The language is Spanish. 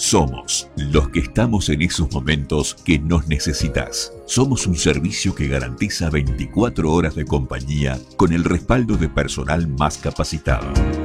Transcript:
Somos los que estamos en esos momentos que nos necesitas. Somos un servicio que garantiza 24 horas de compañía con el respaldo de personal más capacitado.